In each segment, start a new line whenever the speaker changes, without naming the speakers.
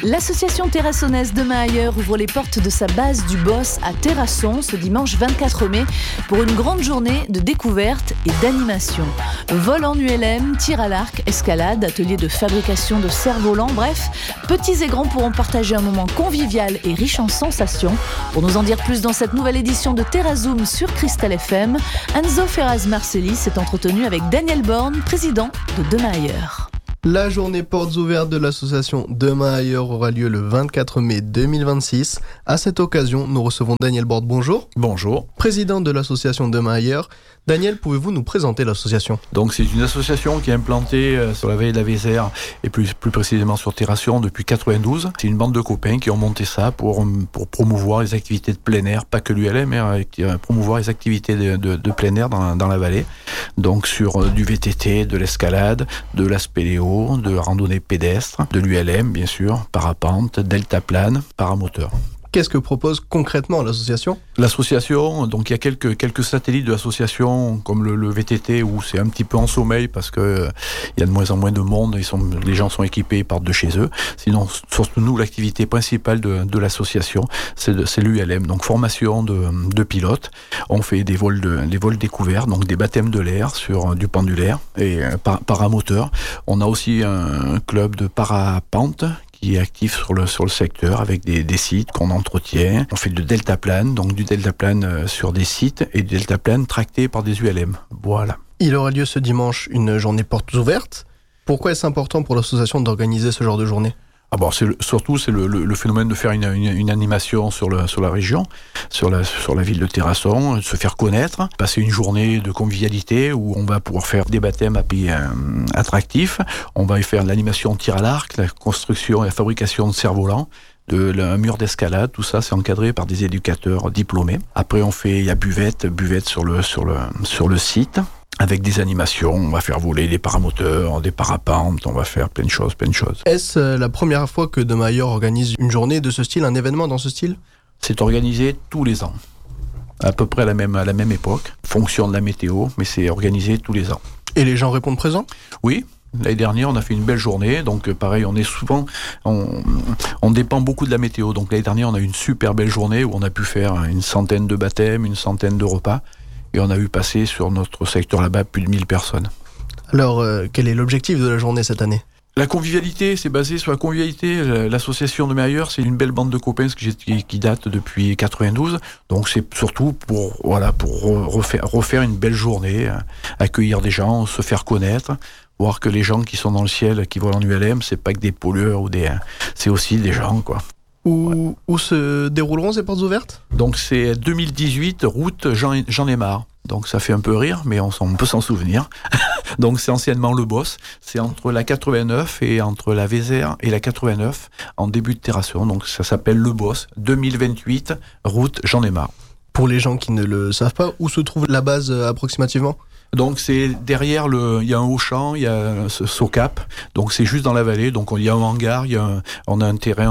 L'association terrassonnaise Demain Ailleurs ouvre les portes de sa base du Boss à Terrasson ce dimanche 24 mai pour une grande journée de découverte et d'animation. Vol en ULM, tir à l'arc, escalade, atelier de fabrication de cerfs-volants, bref, petits et grands pourront partager un moment convivial et riche en sensations. Pour nous en dire plus dans cette nouvelle édition de TerraZoom sur Cristal FM, Enzo Ferraz-Marcelli s'est entretenu avec Daniel Born, président de Demain Ailleurs.
La journée portes ouvertes de l'association Demain Ailleurs aura lieu le 24 mai 2026. À cette occasion, nous recevons Daniel Born. Bonjour.
Bonjour.
Président de l'association Demain Ailleurs. Daniel, pouvez-vous nous présenter l'association ?
Donc c'est une association qui est implantée sur la vallée de la Vézère et plus précisément sur Terrasson depuis 92. C'est une bande de copains qui ont monté ça pour promouvoir les activités de plein air, pas que l'ULM, mais promouvoir les activités de plein air dans la vallée. Donc sur du VTT, de l'escalade, de la spéléo, de la randonnée pédestre, de l'ULM bien sûr, parapente, deltaplane, paramoteur.
Qu'est-ce que propose concrètement l'association ?
L'association, donc il y a quelques satellites de l'association, comme le VTT, où c'est un petit peu en sommeil parce que il y a de moins en moins de monde, les gens sont équipés, ils partent de chez eux. Sinon, surtout nous, l'activité principale de l'association, c'est l'ULM, donc formation de pilotes. On fait des vols découverts, donc des baptêmes de l'air sur du pendulaire et paramoteur. On a aussi un club de parapente qui est actif sur le secteur avec des sites qu'on entretient. On fait du deltaplane, donc du deltaplane sur des sites et du deltaplane tracté par des ULM. Voilà.
Il aura lieu ce dimanche une journée portes ouvertes. Pourquoi est-ce important pour l'association d'organiser ce genre de journée ?
C'est le phénomène de faire une animation sur la région, sur la ville de Terrasson, de se faire connaître, passer une journée de convivialité où on va pouvoir faire des baptêmes à prix attractifs. On va y faire l'animation tir à l'arc, la construction et la fabrication de cerfs-volants, un mur d'escalade, tout ça c'est encadré par des éducateurs diplômés. Après il y a buvette sur le site. Avec des animations, on va faire voler des paramoteurs, des parapentes, on va faire plein de choses.
Est-ce la première fois que Demain Ailleurs organise une journée de ce style, un événement dans ce style ?
C'est organisé tous les ans, à peu près à la même époque, fonction de la météo, mais c'est organisé tous les ans.
Et les gens répondent présents ?
Oui. L'année dernière, on a fait une belle journée, donc pareil, on dépend beaucoup de la météo. Donc l'année dernière, on a eu une super belle journée où on a pu faire une centaine de baptêmes, une centaine de repas. Et on a vu passer sur notre secteur là-bas plus de 1000 personnes. Alors,
quel est l'objectif de la journée cette année ?
La convivialité, c'est basé sur la convivialité. L'association Demain Ailleurs, c'est une belle bande de copains qui date depuis 92. Donc c'est surtout pour refaire une belle journée, accueillir des gens, se faire connaître, voir que les gens qui sont dans le ciel, qui volent en ULM, c'est pas que des pollueurs c'est aussi des gens, quoi.
Où se dérouleront ces portes ouvertes ?
Donc c'est 2018, route J'en ai marre. Donc ça fait un peu rire, mais on peut s'en souvenir. Donc c'est anciennement le Boss. C'est entre la 89 et entre la Vézère et la 89, en début de Terrasson. Donc ça s'appelle le Boss, 2028, route J'en ai marre.
Pour les gens qui ne le savent pas, où se trouve la base approximativement ?
Donc c'est derrière il y a un haut-champ, il y a ce Socap, donc c'est juste dans la vallée. Donc il y a un hangar, on a un terrain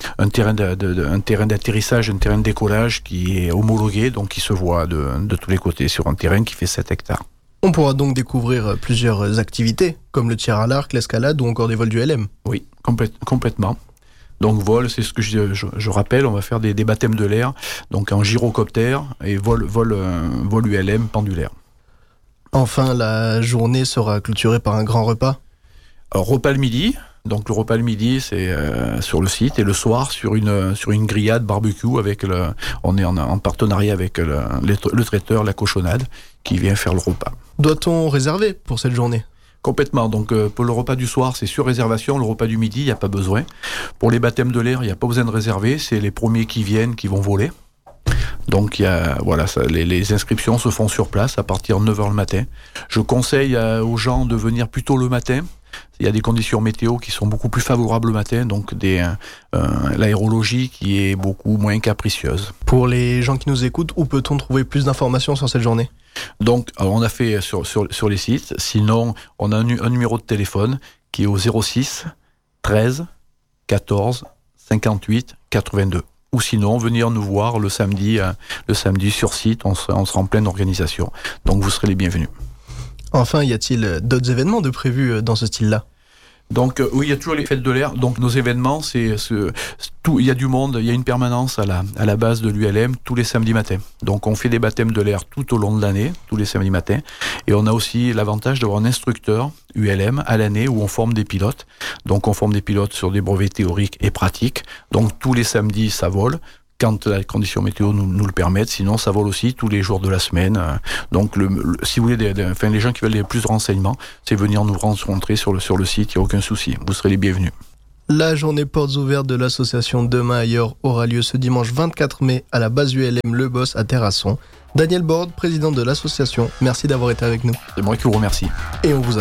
d'atterrissage, un terrain de décollage qui est homologué, donc qui se voit de tous les côtés sur un terrain qui fait 7 hectares.
On pourra donc découvrir plusieurs activités, comme le tir à l'arc, l'escalade ou encore des vols du LM.
Oui, complètement. Donc vol, c'est ce que je rappelle, on va faire des baptêmes de l'air, donc en gyrocoptère et vol ULM pendulaire.
Enfin, la journée sera clôturée par un grand repas.
Alors, repas le midi. Donc le repas le midi, c'est sur le site, et le soir sur une grillade barbecue on est en partenariat avec le traiteur La Cochonnade qui vient faire le repas.
Doit-on réserver pour cette journée ?
Complètement. Donc pour le repas du soir, c'est sur réservation. Le repas du midi, il n'y a pas besoin. Pour les baptêmes de l'air, il n'y a pas besoin de réserver. C'est les premiers qui viennent qui vont voler. Donc les inscriptions se font sur place à partir de 9h le matin. Je conseille aux gens de venir plutôt le matin. Il y a des conditions météo qui sont beaucoup plus favorables le matin, donc l'aérologie qui est beaucoup moins capricieuse.
Pour les gens qui nous écoutent, où peut-on trouver plus d'informations sur cette journée ?
Donc on a fait sur les sites. Sinon, on a un numéro de téléphone qui est au 06 13 14 58 82. Ou sinon, venir nous voir le samedi sur site, on sera en pleine organisation. Donc vous serez les bienvenus.
Enfin, y a-t-il d'autres événements de prévus dans ce style-là ?
Donc oui, il y a toujours les fêtes de l'air. Donc nos événements, il y a du monde, il y a une permanence à la base de l'ULM tous les samedis matins. Donc on fait des baptêmes de l'air tout au long de l'année, tous les samedis matins. Et on a aussi l'avantage d'avoir un instructeur ULM à l'année où on forme des pilotes. Donc on forme des pilotes sur des brevets théoriques et pratiques. Donc tous les samedis, ça vole. Quand la condition météo nous le permettent, sinon ça vole aussi tous les jours de la semaine. Donc si vous voulez, les gens qui veulent les plus de renseignements, c'est venir nous rencontrer sur le site, il n'y a aucun souci, vous serez les bienvenus.
La journée portes ouvertes de l'association Demain Ailleurs aura lieu ce dimanche 24 mai à la base ULM Le Boss à Terrasson. Daniel Borde, président de l'association, merci d'avoir été avec nous.
C'est moi qui vous remercie.
Et on vous